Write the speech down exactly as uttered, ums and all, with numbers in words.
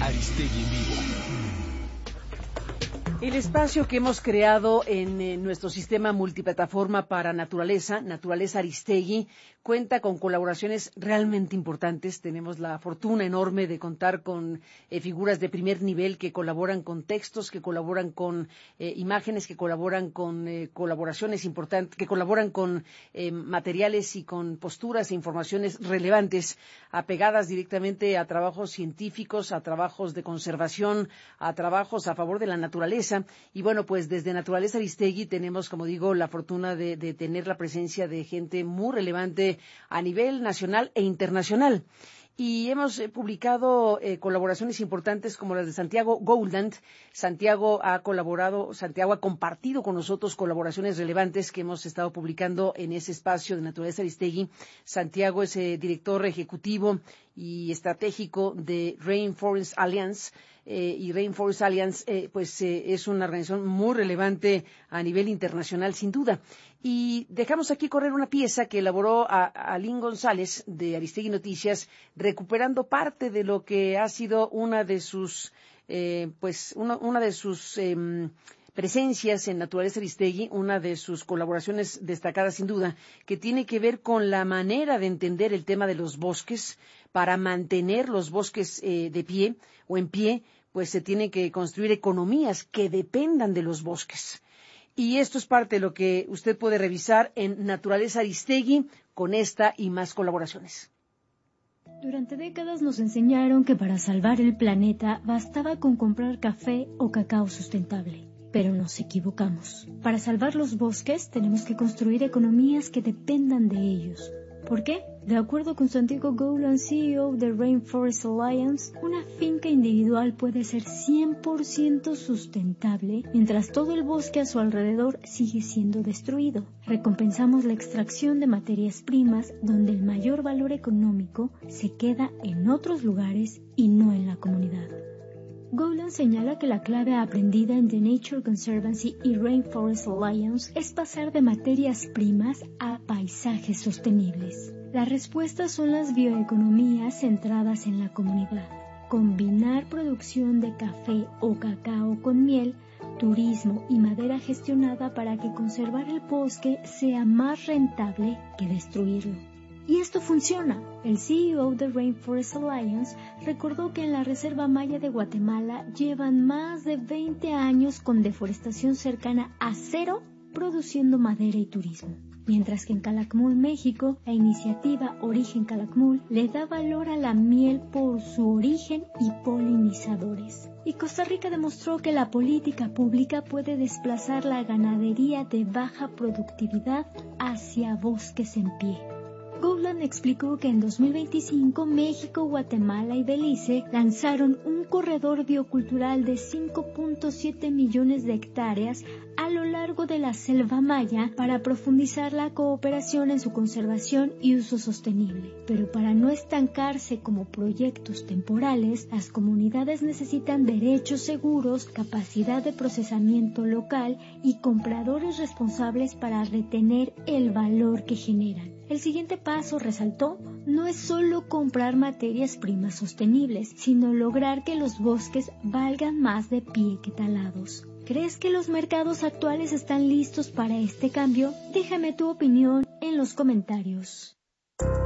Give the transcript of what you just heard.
Aristegui en vivo. El espacio que hemos creado en, en nuestro sistema multiplataforma para naturaleza, Naturaleza Aristegui, cuenta con colaboraciones realmente importantes. Tenemos la fortuna enorme de contar con eh, figuras de primer nivel que colaboran con textos, que colaboran con eh, imágenes, que colaboran con eh, colaboraciones importantes, que colaboran con eh, materiales y con posturas e informaciones relevantes, apegadas directamente a trabajos científicos, a trabajos de conservación, a trabajos a favor de la naturaleza. Y bueno, pues desde Naturaleza Aristegui tenemos, como digo, la fortuna de, de tener la presencia de gente muy relevante a nivel nacional e internacional. Y hemos eh, publicado eh, colaboraciones importantes como las de Santiago Gouldand. Santiago ha colaborado, Santiago ha compartido con nosotros colaboraciones relevantes que hemos estado publicando en ese espacio de Naturaleza Aristegui. Santiago es eh, director ejecutivo y estratégico de Rainforest Alliance. Eh, y Rainforest Alliance eh, pues eh, es una organización muy relevante a nivel internacional, sin duda. Y dejamos aquí correr una pieza que elaboró a, a Aline González de Aristegui Noticias, recuperando parte de lo que ha sido una de sus eh, pues una, una de sus eh, presencias en Naturaleza Aristegui, una de sus colaboraciones destacadas sin duda, que tiene que ver con la manera de entender el tema de los bosques. Para mantener los bosques eh, de pie o en pie, pues se tienen que construir economías que dependan de los bosques. Y esto es parte de lo que usted puede revisar en Naturaleza Aristegui con esta y más colaboraciones. Durante décadas nos enseñaron que para salvar el planeta bastaba con comprar café o cacao sustentable. Pero nos equivocamos. Para salvar los bosques tenemos que construir economías que dependan de ellos. ¿Por qué? De acuerdo con Santiago Gouldand, C E O de Rainforest Alliance, una finca individual puede ser cien por ciento sustentable mientras todo el bosque a su alrededor sigue siendo destruido. Recompensamos la extracción de materias primas donde el mayor valor económico se queda en otros lugares y no en la comunidad. Gouldand señala que la clave aprendida en The Nature Conservancy y Rainforest Alliance es pasar de materias primas a paisajes sostenibles. La respuesta son las bioeconomías centradas en la comunidad. Combinar producción de café o cacao con miel, turismo y madera gestionada para que conservar el bosque sea más rentable que destruirlo. Y esto funciona. El C E O de Rainforest Alliance recordó que en la Reserva Maya de Guatemala llevan más de veinte años con deforestación cercana a cero produciendo madera y turismo. Mientras que en Calakmul, México, la iniciativa Origen Calakmul le da valor a la miel por su origen y polinizadores. Y Costa Rica demostró que la política pública puede desplazar la ganadería de baja productividad hacia bosques en pie. Gouldand explicó que en dos mil veinticinco México, Guatemala y Belice lanzaron un corredor biocultural de cinco punto siete millones de hectáreas a lo largo de la selva maya para profundizar la cooperación en su conservación y uso sostenible. Pero para no estancarse como proyectos temporales, las comunidades necesitan derechos seguros, capacidad de procesamiento local y compradores responsables para retener el valor que generan. El siguiente paso, resaltó, no es solo comprar materias primas sostenibles, sino lograr que los bosques valgan más de pie que talados. ¿Crees que los mercados actuales están listos para este cambio? Déjame tu opinión en los comentarios.